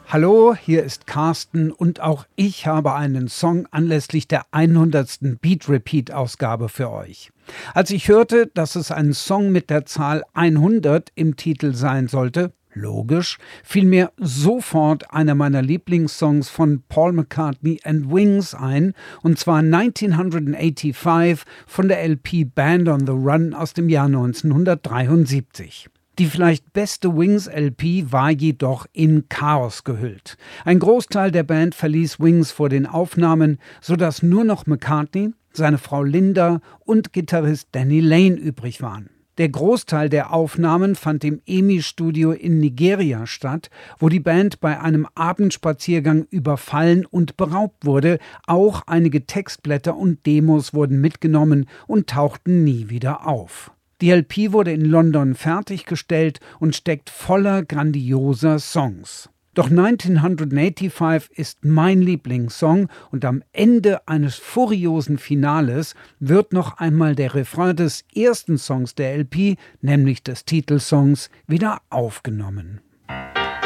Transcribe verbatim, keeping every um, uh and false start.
Hallo, hier ist Carsten und auch ich habe einen Song anlässlich der hundertsten Beat Repeat Ausgabe für euch. Als ich hörte, dass es ein Song mit der Zahl hundert im Titel sein sollte, logisch, fiel mir sofort einer meiner Lieblingssongs von Paul McCartney and Wings ein, und zwar neunzehnhundertfünfundachtzig von der L P Band on the Run aus dem Jahr neunzehnhundertdreiundsiebzig. Die vielleicht beste Wings-L P war jedoch in Chaos gehüllt. Ein Großteil der Band verließ Wings vor den Aufnahmen, sodass nur noch McCartney, seine Frau Linda und Gitarrist Danny Lane übrig waren. Der Großteil der Aufnahmen fand im EMI-Studio in Nigeria statt, wo die Band bei einem Abendspaziergang überfallen und beraubt wurde. Auch einige Textblätter und Demos wurden mitgenommen und tauchten nie wieder auf. Die L P wurde in London fertiggestellt und steckt voller grandioser Songs. Doch neunzehnhundertfünfundachtzig ist mein Lieblingssong und am Ende eines furiosen Finales wird noch einmal der Refrain des ersten Songs der L P, nämlich des Titelsongs, wieder aufgenommen.